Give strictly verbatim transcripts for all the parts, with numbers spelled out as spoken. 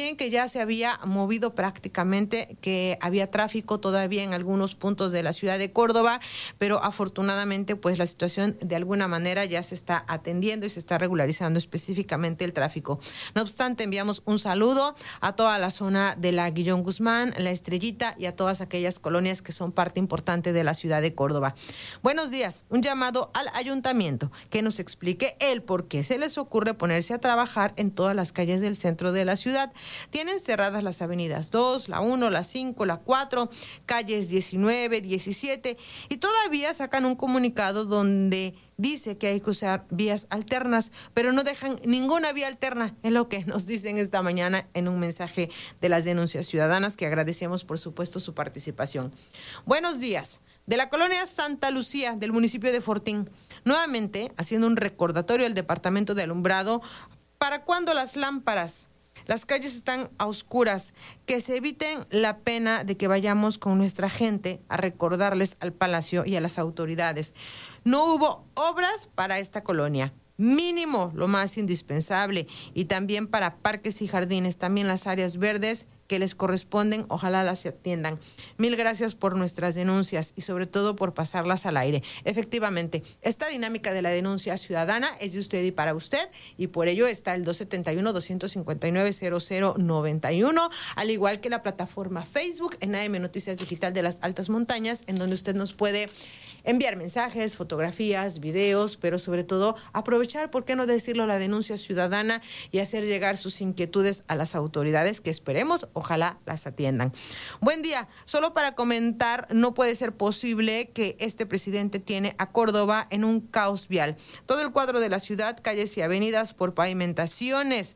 también que ya se había movido prácticamente, que había tráfico todavía en algunos puntos de la ciudad de Córdoba, pero afortunadamente pues la situación de alguna manera ya se está atendiendo y se está regularizando específicamente el tráfico. No obstante, enviamos un saludo a toda la zona de la Guillón Guzmán, La Estrellita y a todas aquellas colonias que son parte importante de la ciudad de Córdoba. Buenos días, un llamado al ayuntamiento que nos explique el por qué se les ocurre ponerse a trabajar en todas las calles del centro de la ciudad. Tienen cerradas las avenidas dos, la uno, la cinco, la cuatro, calles diecinueve, diecisiete y todavía sacan un comunicado donde dice que hay que usar vías alternas, pero no dejan ninguna vía alterna, es lo que nos dicen esta mañana en un mensaje de las denuncias ciudadanas, que agradecemos por supuesto su participación. Buenos días. De la colonia Santa Lucía del municipio de Fortín, nuevamente haciendo un recordatorio al departamento de alumbrado para cuando las lámparas, las calles están a oscuras, que se eviten la pena de que vayamos con nuestra gente a recordarles al palacio y a las autoridades. No hubo obras para esta colonia, mínimo lo más indispensable, y también para parques y jardines, también las áreas verdes que les corresponden, ojalá las atiendan. Mil gracias por nuestras denuncias y sobre todo por pasarlas al aire. Efectivamente, esta dinámica de la denuncia ciudadana es de usted y para usted, y por ello está el dos siete uno, dos cinco nueve, cero cero nueve uno, al igual que la plataforma Facebook en A M Noticias Digital de las Altas Montañas, en donde usted nos puede enviar mensajes, fotografías, videos, pero sobre todo aprovechar, ¿por qué no decirlo?, la denuncia ciudadana y hacer llegar sus inquietudes a las autoridades, que esperemos ojalá las atiendan. Buen día. Solo para comentar, no puede ser posible que este presidente tiene a Córdoba en un caos vial. Todo el cuadro de la ciudad, calles y avenidas por pavimentaciones.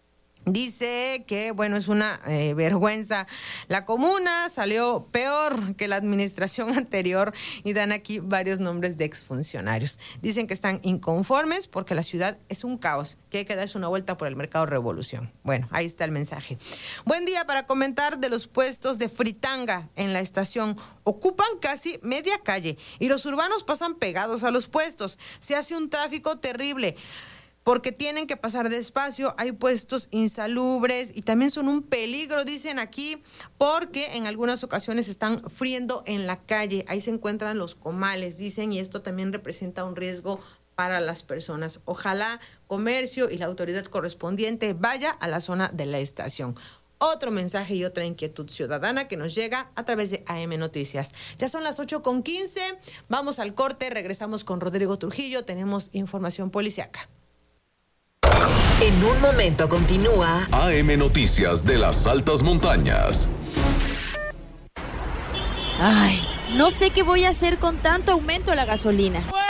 Dice que, bueno, es una eh, vergüenza. La comuna salió peor que la administración anterior y dan aquí varios nombres de exfuncionarios. Dicen que están inconformes porque la ciudad es un caos, que hay que darse una vuelta por el Mercado Revolución. Bueno, ahí está el mensaje. Buen día para comentar de los puestos de fritanga en la estación. Ocupan casi media calle y los urbanos pasan pegados a los puestos. Se hace un tráfico terrible, porque tienen que pasar despacio, hay puestos insalubres y también son un peligro, dicen aquí, porque en algunas ocasiones están friendo en la calle, ahí se encuentran los comales, dicen, y esto también representa un riesgo para las personas. Ojalá comercio y la autoridad correspondiente vaya a la zona de la estación. Otro mensaje y otra inquietud ciudadana que nos llega a través de A M Noticias. Ya son las ocho con quince, vamos al corte, regresamos con Rodrigo Trujillo, tenemos información policiaca. En un momento continúa A M Noticias de las Altas Montañas. Ay, no sé qué voy a hacer con tanto aumento de la gasolina.